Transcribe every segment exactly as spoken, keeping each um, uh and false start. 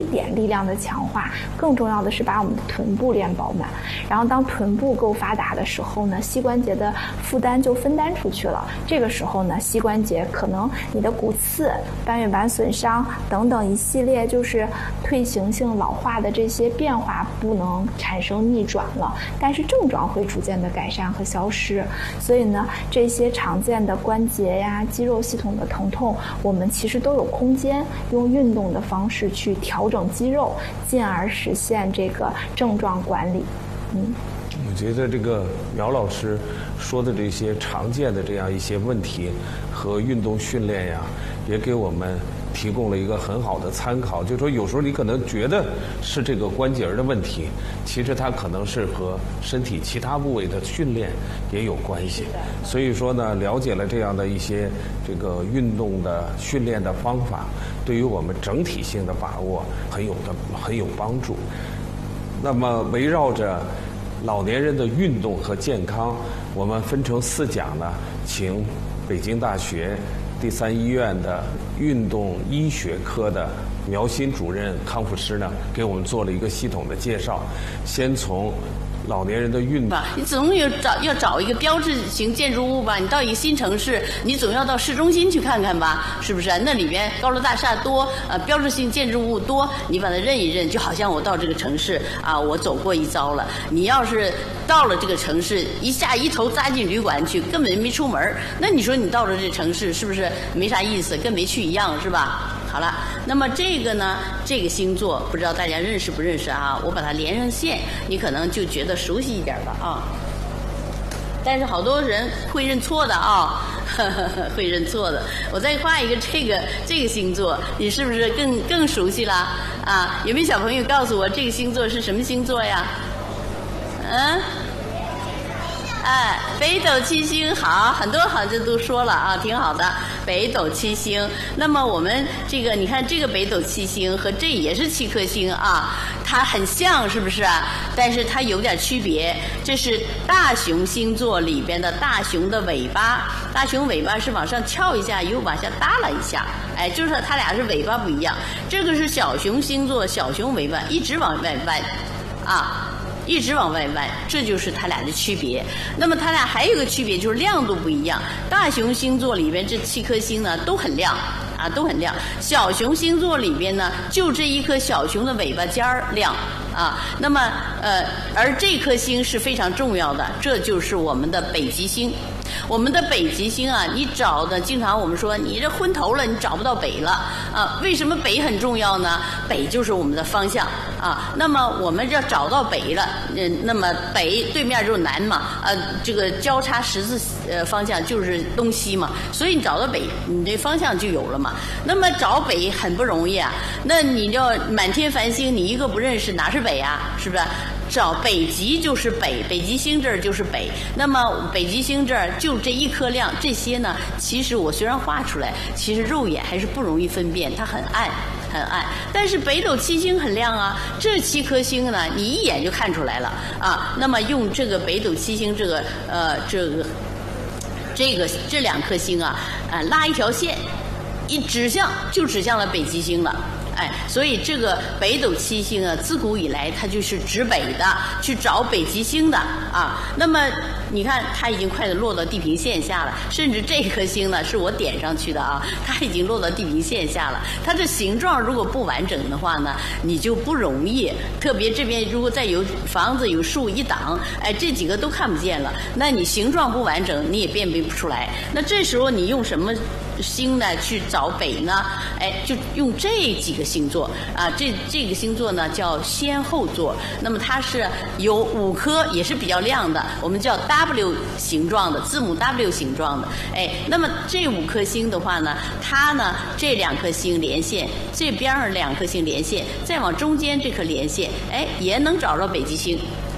点力量的强化，更重要的是把我们的臀部练饱满。然后当臀部够发达的时候呢，膝关节的负担就分担出去了。这个时候呢，膝关节可能你的骨刺、半月板损伤等等一系列就是退行性老化的这些变化不能产生逆转了，但是症状会逐渐的改善和消失。所以呢，这些常见的关节呀、肌肉系统的疼痛，我们其实都有空间用运动的方式去调整肌肉，进而实现这个症状管理。嗯， 我觉得这个苗老师说的这些常见的这样一些问题和运动训练呀，也给我们提供了一个很好的参考。就是说有时候你可能觉得是这个关节的问题，其实它可能是和身体其他部位的训练也有关系。所以说呢，了解了这样的一些这个运动的训练的方法，对于我们整体性的把握很有的很有帮助。那么围绕着老年人的运动和健康，我们分成四讲呢，请北京大学第三医院的运动医学科的苗新主任康复师呢，给我们做了一个系统的介绍。先从老年人的运动， 你总有找要找一个标志性建筑物吧？你到一个新城市，你总要到市中心去看看吧？是不是？那里边高楼大厦多，呃，标志性建筑物多，你把它认一认，就好像我到这个城市啊，我走过一遭了。你要是到了这个城市，一下一头扎进旅馆去，根本没出门，那你说你到了这城市是不是没啥意思，跟没去一样，是吧？好了，那么这个呢，这个星座不知道大家认识不认识啊？我把它连上线，你可能就觉得熟悉一点了啊。但是好多人会认错的啊，呵呵呵会认错的。我再画一个这个这个星座，你是不是更更熟悉了啊？有没有小朋友告诉我这个星座是什么星座呀？嗯？哎，北斗七星，好，很多好像都说了啊，挺好的。北斗七星，那么我们这个，你看这个北斗七星和这也是七颗星啊，它很像，是不是啊？但是它有点区别。这是大熊星座里边的大熊的尾巴，大熊尾巴是往上翘一下，又往下耷拉一下，哎，就是说它俩是尾巴不一样。这个是小熊星座，小熊尾巴一直往外弯，啊。一直往外弯，这就是它俩的区别。那么它俩还有一个区别，就是亮度不一样。大熊星座里边这七颗星呢都很亮啊，都很亮。小熊星座里边呢，就这一颗小熊的尾巴尖儿亮啊。那么呃，而这颗星是非常重要的，这就是我们的北极星。我们的北极星啊，你找的经常我们说你这昏头了，你找不到北了啊。为什么北很重要呢？北就是我们的方向啊。那么我们要找到北了，嗯，那么北对面就是南嘛，呃，这个交叉十字呃方向就是东西嘛，所以你找到北，你这方向就有了嘛。那么找北很不容易啊，那你要满天繁星，你一个不认识，哪是北啊？是不是？找北极就是北，北极星这儿就是北。那么北极星这儿就这一颗亮，这些呢，其实我虽然画出来，其实肉眼还是不容易分辨，它很暗。很暗，但是北斗七星很亮啊，这七颗星呢，你一眼就看出来了啊。那么用这个北斗七星这个呃这个这个这两颗星啊，啊拉一条线，一指向就指向了北极星了。哎，所以这个北斗七星啊，自古以来它就是指北的，去找北极星的啊。那么你看，它已经快的落到地平线下了，甚至这颗星呢是我点上去的啊，它已经落到地平线下了。它这形状如果不完整的话呢，你就不容易。特别这边如果再有房子有树一挡，哎，这几个都看不见了，那你形状不完整，你也辨别不出来。那这时候你用什么星呢去找北呢？哎，就用这几个星座啊，这这个星座呢叫先后座，那么它是有五颗，也是比较亮的，我们叫 W 形状的，字母 W 形状的。哎，那么这五颗星的话呢，它呢这两颗星连线，这边儿两颗星连线，再往中间这颗连线，哎，也能找着北极星。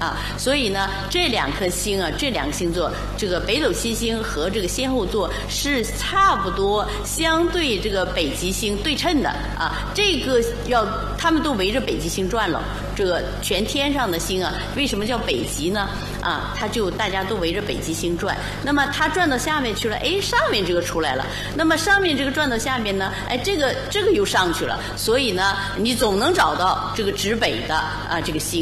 啊。所以呢，这两颗星啊，这两个星座，这个北斗七星和这个仙后座是差不多相对这个北极星对称的啊。这个要他们都围着北极星转了。这个全天上的星啊，为什么叫北极呢？啊，它就大家都围着北极星转。那么它转到下面去了，哎，上面这个出来了。那么上面这个转到下面呢，哎，这个这个又上去了。所以呢，你总能找到这个指北的啊这个星。